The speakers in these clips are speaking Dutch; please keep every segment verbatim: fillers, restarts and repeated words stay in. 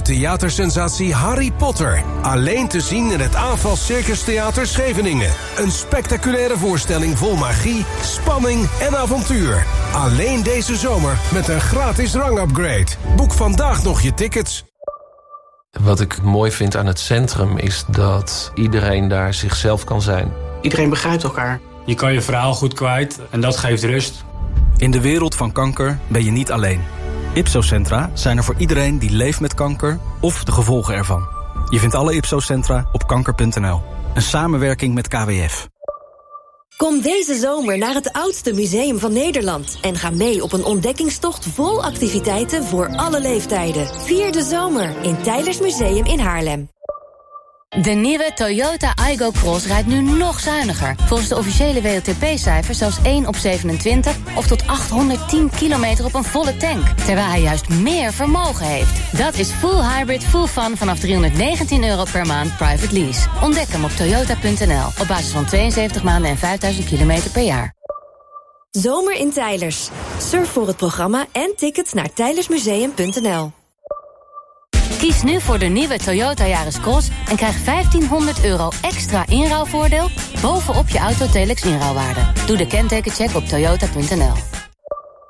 theatersensatie Harry Potter. Alleen te zien in het Aanval Circus Theater Scheveningen. Een spectaculaire voorstelling vol magie, spanning en avontuur. Alleen deze zomer met een gratis rangupgrade. Boek vandaag nog je tickets. Wat ik mooi vind aan het centrum is dat iedereen daar zichzelf kan zijn. Iedereen begrijpt elkaar. Je kan je verhaal goed kwijt en dat geeft rust. In de wereld van kanker ben je niet alleen. Ipso-centra zijn er voor iedereen die leeft met kanker of de gevolgen ervan. Je vindt alle Ipso-centra op kanker punt n l. Een samenwerking met K W F. Kom deze zomer naar het oudste museum van Nederland en ga mee op een ontdekkingstocht vol activiteiten voor alle leeftijden. Vier de zomer in Teylers Museum in Haarlem. De nieuwe Toyota Aygo Cross rijdt nu nog zuiniger. Volgens de officiële W L T P-cijfers zelfs één op zevenentwintig... of tot achthonderdtien kilometer op een volle tank. Terwijl hij juist meer vermogen heeft. Dat is full hybrid, full fun vanaf driehonderdnegentien euro per maand private lease. Ontdek hem op toyota punt n l op basis van tweeënzeventig maanden en vijfduizend kilometer per jaar. Zomer in Teylers. Surf voor het programma en tickets naar teylersmuseum punt n l. Kies nu voor de nieuwe Toyota Yaris Cross en krijg vijftienhonderd euro extra inruilvoordeel bovenop je Autotelex inruilwaarde. Doe de kentekencheck op toyota punt n l.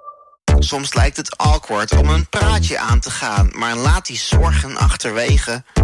Soms lijkt het awkward om een praatje aan te gaan, maar laat die zorgen achterwege.